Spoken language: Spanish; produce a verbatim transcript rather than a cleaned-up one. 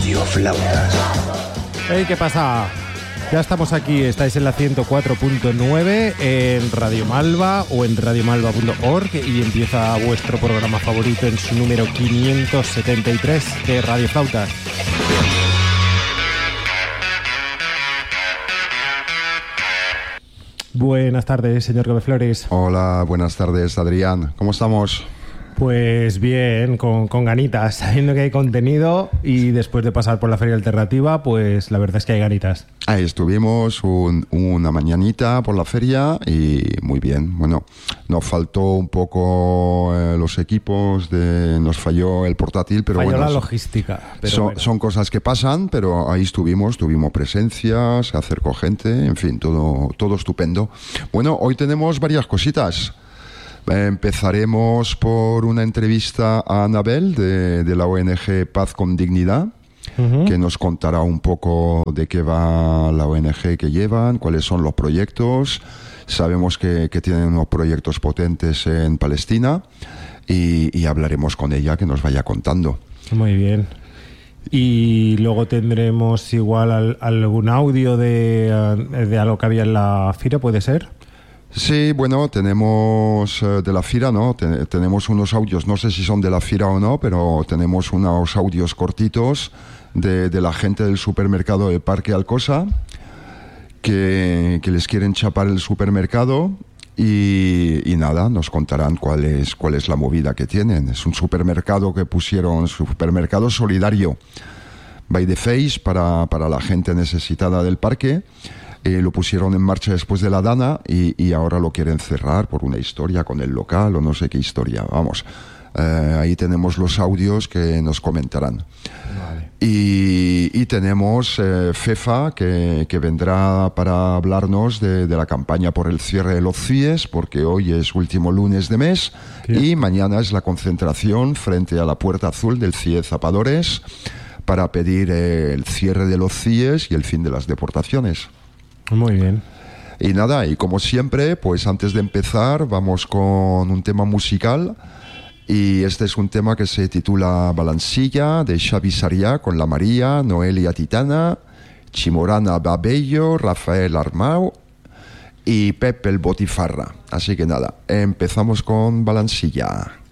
Radio Flautas. Hey, ¿qué pasa? Ya estamos aquí, estáis en la ciento cuatro punto nueve en Radio Malva o en radio malva punto org y empieza vuestro programa favorito en su número quinientos setenta y tres de Radio Flautas. Buenas tardes, señor Gabeflores. Hola, buenas tardes, Adrián. ¿Cómo estamos? Pues bien, con, con ganitas, sabiendo que hay contenido y después de pasar por la Feria Alternativa, pues la verdad es que hay ganitas. Ahí estuvimos un, una mañanita por la feria y muy bien. Bueno, nos faltó un poco eh, los equipos, de, nos falló el portátil, pero falló bueno. la logística. Pero son, bueno. son cosas que pasan, pero ahí estuvimos, tuvimos presencia, se acercó gente, en fin, todo, todo estupendo. Bueno, hoy tenemos varias cositas. Empezaremos por una entrevista a Anabel de, de la O N G Paz con Dignidad, uh-huh. que nos contará un poco de qué va la O N G que llevan, cuáles son los proyectos. Sabemos que, que tienen unos proyectos potentes en Palestina y, y hablaremos con ella, que nos vaya contando. Muy bien. Y luego tendremos igual al, algún audio de, de algo que había en la fira, ¿puede ser? Sí, bueno, tenemos eh, de la Fira, ¿no? Ten- tenemos unos audios, no sé si son de la Fira o no, pero tenemos unos audios cortitos de, de la gente del supermercado de Parque Alcosa que, que les quieren chapar el supermercado y, y nada, nos contarán cuál es, cuál es la movida que tienen. Es un supermercado que pusieron, supermercado solidario by the face para, para la gente necesitada del parque. Eh, lo pusieron en marcha después de la Dana y, y ahora lo quieren cerrar por una historia con el local o no sé qué historia. Vamos, eh, ahí tenemos los audios que nos comentarán. Vale. Y, y tenemos eh, FEFA que, que vendrá para hablarnos de, de la campaña por el cierre de los C I E S, porque hoy es último lunes de mes. ¿Qué? Y mañana es la concentración frente a la Puerta Azul del C I E Zapadores para pedir eh, el cierre de los C I E S y el fin de las deportaciones. Muy bien. Y nada, y como siempre, pues antes de empezar vamos con un tema musical y este es un tema que se titula Balancilla de Xavi Sarrià con la María, Noelia Titana, Chimorana Babello, Rafael Armau y Pepe el Botifarra. Así que nada, empezamos con Balancilla.